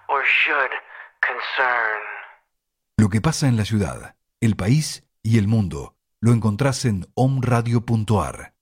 or should concern. Lo que pasa en la ciudad, el país y el mundo lo encontrás en omradio.ar.